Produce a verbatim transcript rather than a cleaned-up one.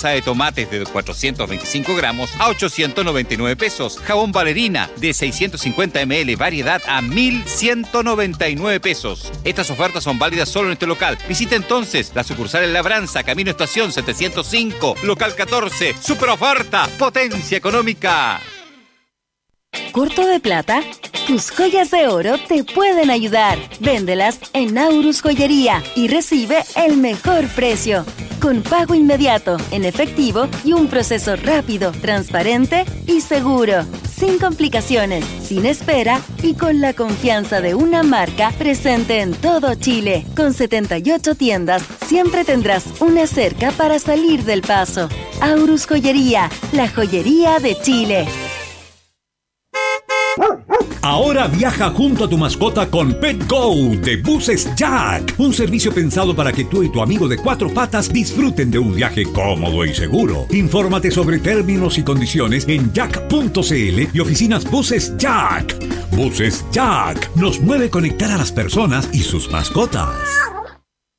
salsa de tomates de cuatrocientos veinticinco gramos a ochocientos noventa y nueve pesos. Jabón Valerina de seiscientos cincuenta mililitros variedad a mil ciento noventa y nueve pesos. Estas ofertas son válidas solo en este local. Visita entonces la sucursal en Labranza, Camino Estación setecientos cinco, local catorce. Super oferta, potencia económica. ¿Corto de plata? Tus joyas de oro te pueden ayudar. Véndelas en Aurus Joyería y recibe el mejor precio. Con pago inmediato, en efectivo y un proceso rápido, transparente y seguro. Sin complicaciones, sin espera y con la confianza de una marca presente en todo Chile. Con setenta y ocho tiendas, siempre tendrás una cerca para salir del paso. Aurus Joyería, la joyería de Chile. Ahora viaja junto a tu mascota con PetGo de Buses Jack. Un servicio pensado para que tú y tu amigo de cuatro patas disfruten de un viaje cómodo y seguro. Infórmate sobre términos y condiciones en jack punto c l y oficinas Buses Jack. Buses Jack nos mueve conectar a las personas y sus mascotas.